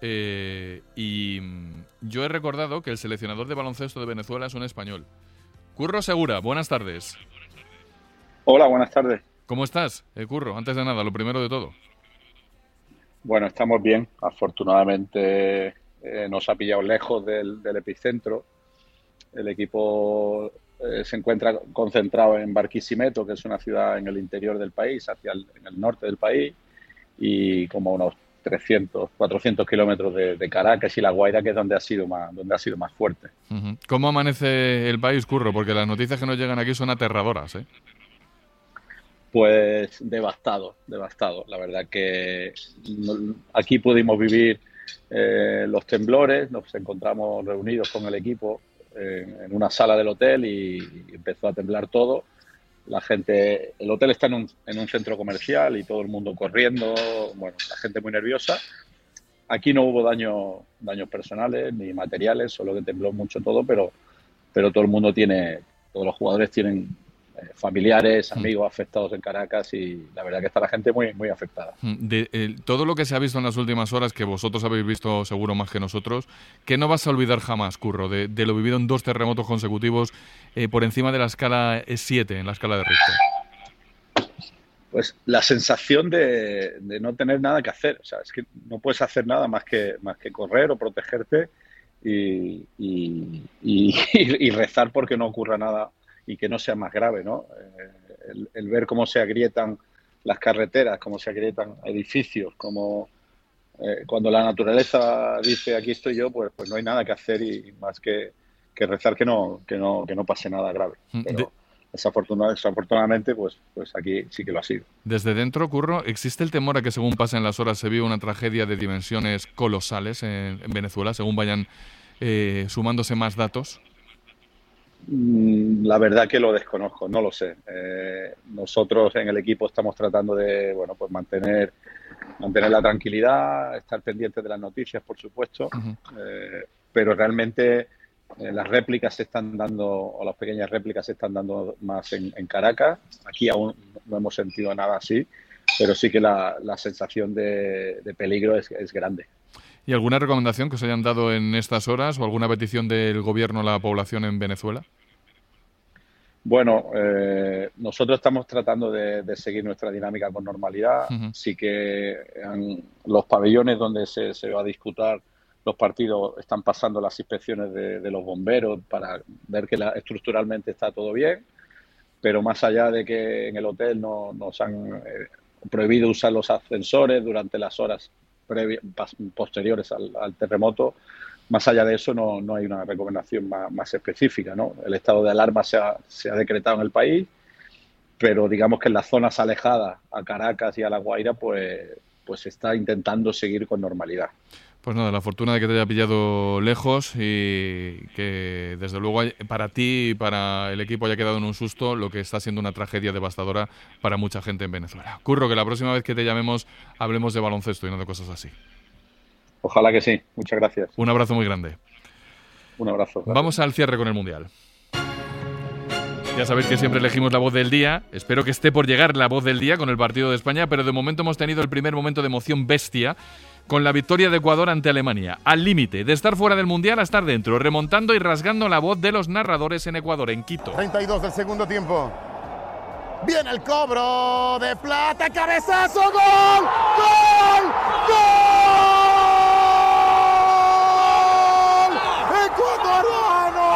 Y yo he recordado que el seleccionador de baloncesto de Venezuela es un español. Curro Segura, buenas tardes. Hola, buenas tardes. ¿Cómo estás, Curro? Antes de nada, lo primero de todo. Bueno, estamos bien. Afortunadamente nos ha pillado lejos del epicentro. El equipo se encuentra concentrado en Barquisimeto, que es una ciudad en el interior del país, en el norte del país, y como unos 400 kilómetros de Caracas y La Guaira, que es donde ha sido más fuerte. Uh-huh. ¿Cómo amanece el país, Curro? Porque las noticias que nos llegan aquí son aterradoras, ¿eh? Pues devastado. La verdad que aquí pudimos vivir los temblores, nos encontramos reunidos con el equipo en una sala del hotel y empezó a temblar todo. la gente, el hotel está en un centro comercial y todo el mundo corriendo, bueno, la gente muy nerviosa. Aquí no hubo daños personales ni materiales, solo que tembló mucho todo, pero todo el mundo todos los jugadores tienen familiares, amigos afectados en Caracas y la verdad que está la gente muy, muy afectada. Todo lo que se ha visto en las últimas horas, que vosotros habéis visto seguro más que nosotros, ¿qué no vas a olvidar jamás, Curro, de lo vivido en 2 terremotos consecutivos por encima de la escala 7, en la escala de Richter? Pues la sensación de no tener nada que hacer. O sea, es que no puedes hacer nada más que correr o protegerte y rezar porque no ocurra nada y que no sea más grave, ¿no? El ver cómo se agrietan las carreteras, cómo se agrietan edificios, como cuando la naturaleza dice aquí estoy yo, pues no hay nada que hacer y más que rezar que no pase nada grave. Pero desafortunadamente, pues aquí sí que lo ha sido. Desde dentro, Curro, ¿existe el temor a que según pasen las horas se viva una tragedia de dimensiones colosales en Venezuela, según vayan sumándose más datos? La verdad que lo desconozco, no lo sé. Nosotros en el equipo estamos tratando de pues mantener la tranquilidad, estar pendientes de las noticias, por supuesto, pero realmente las réplicas se están dando, o las pequeñas réplicas se están dando más en Caracas. Aquí aún no hemos sentido nada así, pero sí que la sensación de peligro es grande. ¿Y alguna recomendación que os hayan dado en estas horas o alguna petición del gobierno a la población en Venezuela? Bueno, nosotros estamos tratando de seguir nuestra dinámica con normalidad. Sí que los pabellones donde se va a disputar los partidos están pasando las inspecciones de los bomberos para ver que estructuralmente está todo bien, pero más allá de que en el hotel nos han prohibido usar los ascensores durante las horas posteriores al terremoto, más allá de eso no hay una recomendación más específica, ¿no? El estado de alarma se ha decretado en el país, pero digamos que en las zonas alejadas a Caracas y a La Guaira pues se está intentando seguir con normalidad. Pues nada, la fortuna de que te haya pillado lejos y que desde luego para ti y para el equipo haya quedado en un susto lo que está siendo una tragedia devastadora para mucha gente en Venezuela. Curro, que la próxima vez que te llamemos hablemos de baloncesto y no de cosas así. Ojalá que sí. Muchas gracias. Un abrazo muy grande. Un abrazo. Gracias. Vamos al cierre con el Mundial. Ya sabéis que siempre elegimos la voz del día. Espero que esté por llegar la voz del día con el partido de España, pero de momento hemos tenido el primer momento de emoción bestia con la victoria de Ecuador ante Alemania. Al límite, de estar fuera del Mundial a estar dentro, remontando y rasgando la voz de los narradores en Ecuador, en Quito. 32 del segundo tiempo. Viene el cobro de Plata, cabezazo, ¡gol! ¡Gol! ¡Gol! ¡Ecuatoriano!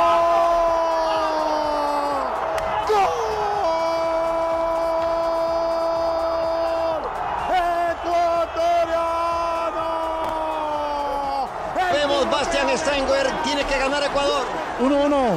¡Gol! ¡Ecuatoriano! Vemos, Bastian Stenger tiene que ganar Ecuador. 1-1.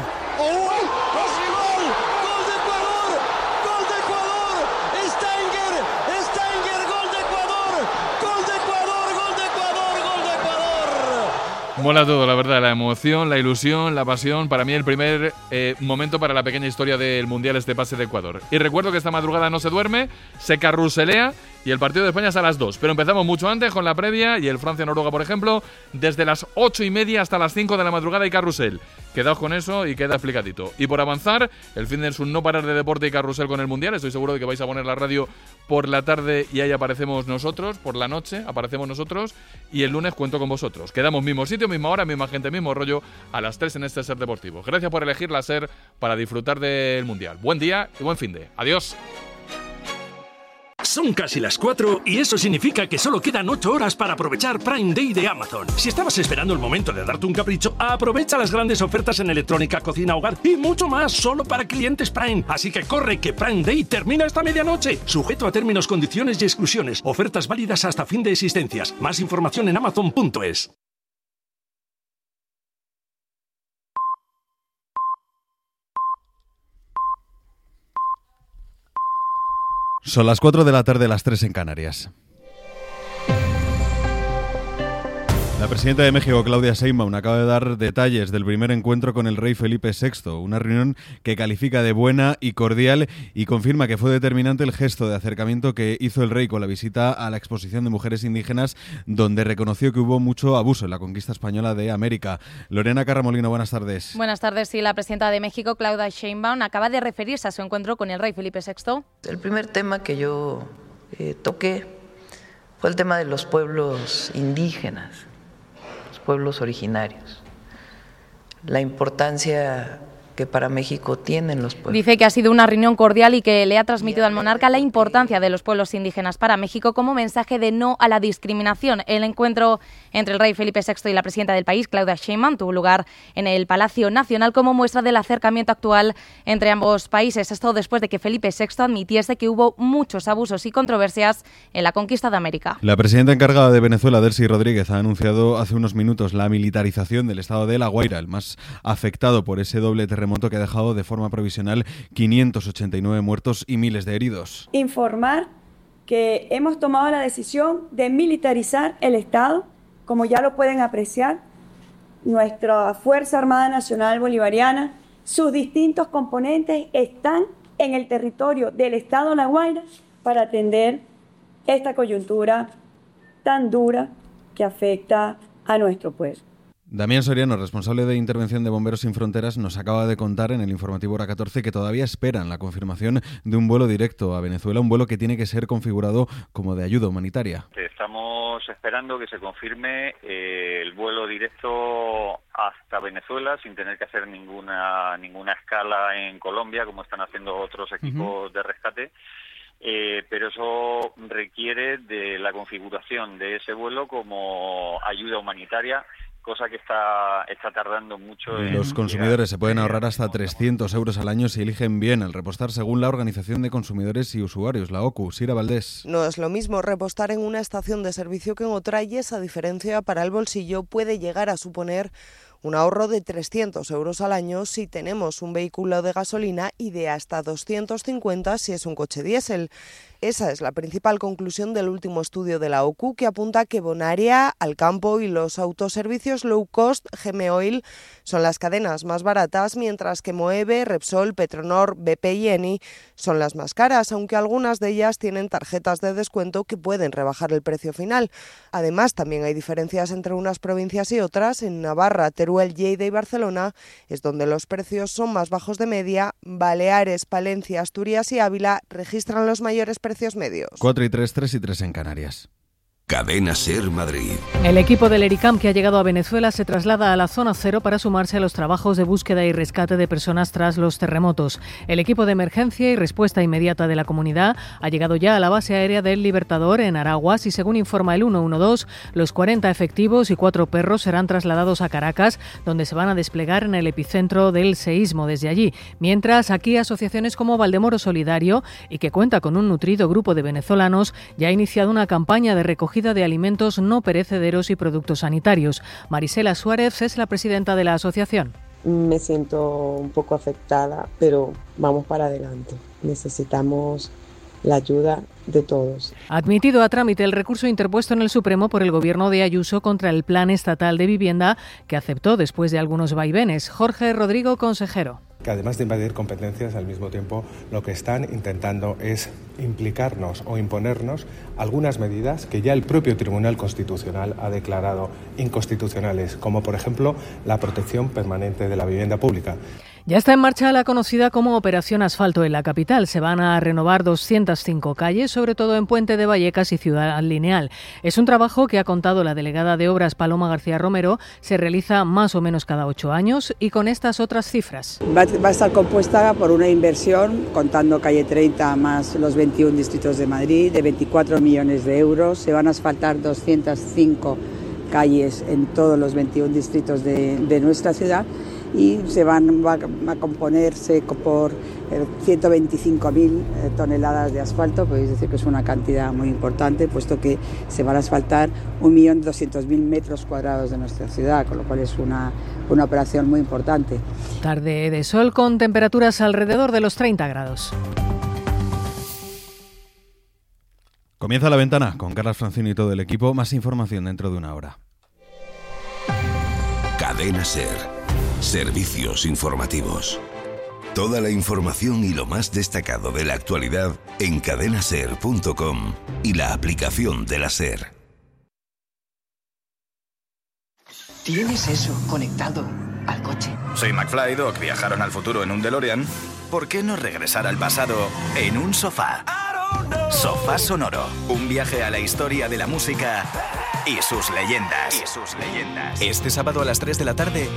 Mola todo, la verdad, la emoción, la ilusión, la pasión. Para mí el primer momento para la pequeña historia del Mundial, este pase de Ecuador. Y recuerdo que esta madrugada no se duerme, se carruselea y el partido de España es a las 2. Pero empezamos mucho antes con la previa y el Francia-Noruega, por ejemplo, desde las 8:30 hasta las 5 de la madrugada y carrusel. Quedaos con eso y queda explicadito. Y por avanzar, el fin de un no parar de deporte y carrusel con el Mundial. Estoy seguro de que vais a poner la radio por la tarde y ahí aparecemos nosotros. Por la noche aparecemos nosotros y el lunes cuento con vosotros. Quedamos mismo sitio, misma hora, misma gente, mismo rollo a las 3 en este Ser Deportivo. Gracias por elegir la Ser para disfrutar del Mundial. Buen día y buen finde. Adiós. Son casi las 4 y eso significa que solo quedan 8 horas para aprovechar Prime Day de Amazon. Si estabas esperando el momento de darte un capricho, aprovecha las grandes ofertas en electrónica, cocina, hogar y mucho más solo para clientes Prime. Así que corre, que Prime Day termina esta medianoche. Sujeto a términos, condiciones y exclusiones. Ofertas válidas hasta fin de existencias. Más información en amazon.es. Son las 4 de la tarde, las 3 en Canarias. La presidenta de México, Claudia Sheinbaum, acaba de dar detalles del primer encuentro con el rey Felipe VI, una reunión que califica de buena y cordial y confirma que fue determinante el gesto de acercamiento que hizo el rey con la visita a la exposición de mujeres indígenas, donde reconoció que hubo mucho abuso en la conquista española de América. Lorena Carramolino, buenas tardes. Buenas tardes. Sí, la presidenta de México, Claudia Sheinbaum, acaba de referirse a su encuentro con el rey Felipe VI. El primer tema que yo toqué fue el tema de los pueblos indígenas, pueblos originarios, la importancia que para México tienen los pueblos. Dice que ha sido una reunión cordial y que le ha transmitido al monarca la importancia de los pueblos indígenas para México como mensaje de no a la discriminación. El encuentro entre el rey Felipe VI y la presidenta del país, Claudia Sheinbaum, tuvo lugar en el Palacio Nacional como muestra del acercamiento actual entre ambos países. Esto después de que Felipe VI admitiese que hubo muchos abusos y controversias en la conquista de América. La presidenta encargada de Venezuela, Delcy Rodríguez, ha anunciado hace unos minutos la militarización del estado de La Guaira, el más afectado por ese doble terremoto que ha dejado de forma provisional 589 muertos y miles de heridos. Informar que hemos tomado la decisión de militarizar el Estado, como ya lo pueden apreciar, nuestra Fuerza Armada Nacional Bolivariana, sus distintos componentes están en el territorio del Estado de La Guaira para atender esta coyuntura tan dura que afecta a nuestro pueblo. Damián Soriano, responsable de Intervención de Bomberos Sin Fronteras, nos acaba de contar en el informativo Hora 14 que todavía esperan la confirmación de un vuelo directo a Venezuela, un vuelo que tiene que ser configurado como de ayuda humanitaria. Estamos esperando que se confirme el vuelo directo hasta Venezuela sin tener que hacer ninguna escala en Colombia, como están haciendo otros equipos de rescate. Pero eso requiere de la configuración de ese vuelo como ayuda humanitaria, cosa que está tardando mucho. Los consumidores se pueden ahorrar hasta 300 euros al año si eligen bien el repostar, según la Organización de Consumidores y Usuarios, la OCU. Sira Valdés. No es lo mismo repostar en una estación de servicio que en otra, y esa diferencia para el bolsillo puede llegar a suponer un ahorro de 300 euros al año si tenemos un vehículo de gasolina y de hasta 250 si es un coche diésel. Esa es la principal conclusión del último estudio de la OCU, que apunta que Bonaria, Alcampo y los autoservicios low cost Gemeoil son las cadenas más baratas, mientras que Moeve, Repsol, Petronor, BP y Eni son las más caras, aunque algunas de ellas tienen tarjetas de descuento que pueden rebajar el precio final. Además, también hay diferencias entre unas provincias y otras. En Navarra, Teruel, Lleida y Barcelona es donde los precios son más bajos de media. Baleares, Palencia, Asturias y Ávila registran los mayores precios medios. 4 y 3, 3 y 3 en Canarias. Cadena Ser Madrid. El equipo del ERICAM que ha llegado a Venezuela se traslada a la zona cero para sumarse a los trabajos de búsqueda y rescate de personas tras los terremotos. El equipo de emergencia y respuesta inmediata de la comunidad ha llegado ya a la base aérea del Libertador en Araguas y, según informa el 112, los 40 efectivos y 4 perros serán trasladados a Caracas, donde se van a desplegar en el epicentro del seísmo desde allí. Mientras, aquí asociaciones como Valdemoro Solidario, y que cuenta con un nutrido grupo de venezolanos, ya ha iniciado una campaña de recogida de alimentos no perecederos y productos sanitarios. Marisela Suárez es la presidenta de la asociación. Me siento un poco afectada, pero vamos para adelante. Necesitamos la ayuda de todos. Admitido a trámite el recurso interpuesto en el Supremo por el gobierno de Ayuso contra el Plan Estatal de Vivienda, que aceptó después de algunos vaivenes. Jorge Rodrigo, consejero. Que además de invadir competencias, al mismo tiempo lo que están intentando es implicarnos o imponernos algunas medidas que ya el propio Tribunal Constitucional ha declarado inconstitucionales, como por ejemplo la protección permanente de la vivienda pública. Ya está en marcha la conocida como Operación Asfalto en la capital. Se van a renovar 205 calles, sobre todo en Puente de Vallecas y Ciudad Lineal. Es un trabajo que, ha contado la delegada de Obras Paloma García Romero, se realiza más o menos cada 8 años y con estas otras cifras. Va a estar compuesta por una inversión, contando calle 30 más los 21 distritos de Madrid, de 24 millones de euros. Se van a asfaltar 205 calles en todos los 21 distritos de nuestra ciudad. Y va a componerse por 125.000 toneladas de asfalto. Podéis decir que es una cantidad muy importante, puesto que se van a asfaltar 1.200.000 metros cuadrados de nuestra ciudad, con lo cual es una operación muy importante. Tarde de sol con temperaturas alrededor de los 30 grados. Comienza La Ventana con Carlas Francino y todo el equipo. Más información dentro de una hora. Cadena Ser. Servicios informativos. Toda la información y lo más destacado de la actualidad en cadenaser.com y la aplicación de la Ser. ¿Tienes eso conectado al coche? Soy McFly, Doc viajaron al futuro en un DeLorean. ¿Por qué no regresar al pasado en un sofá? Sofá Sonoro, un viaje a la historia de la música y sus leyendas. Este sábado a las 3 de la tarde,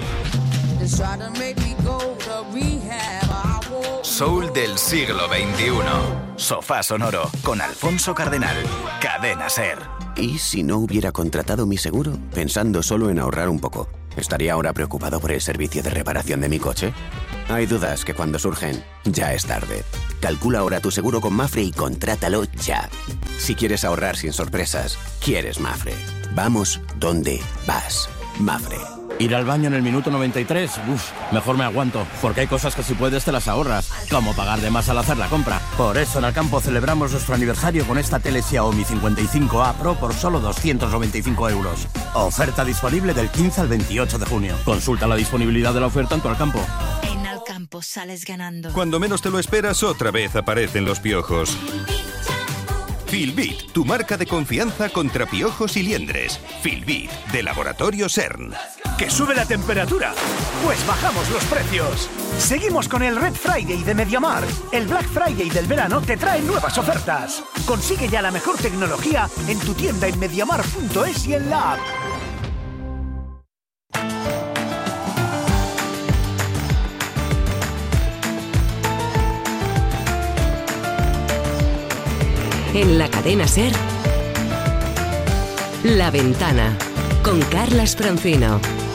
Soul del siglo XXI. Sofá Sonoro con Alfonso Cardenal. Cadena Ser. ¿Y si no hubiera contratado mi seguro, pensando solo en ahorrar un poco? ¿Estaría ahora preocupado por el servicio de reparación de mi coche? Hay dudas que cuando surgen, ya es tarde. Calcula ahora tu seguro con Mapfre y contrátalo ya. Si quieres ahorrar sin sorpresas, quieres Mapfre. Vamos donde vas. Mapfre. Ir al baño en el minuto 93, mejor me aguanto, porque hay cosas que si puedes te las ahorras, como pagar de más al hacer la compra. Por eso en Alcampo celebramos nuestro aniversario con esta tele Xiaomi 55A Pro por solo 295 euros. Oferta disponible del 15 al 28 de junio. Consulta la disponibilidad de la oferta en tu Alcampo. En Alcampo sales ganando. Cuando menos te lo esperas, otra vez aparecen los piojos. Filbit, tu marca de confianza contra piojos y liendres. Filbit, de Laboratorio CERN. ¿Que sube la temperatura? Pues bajamos los precios. Seguimos con el Red Friday de MediaMarkt. El Black Friday del verano te trae nuevas ofertas. Consigue ya la mejor tecnología en tu tienda en MediaMarkt.es y en la app. En la Cadena Ser, La Ventana, con Carlas Francino.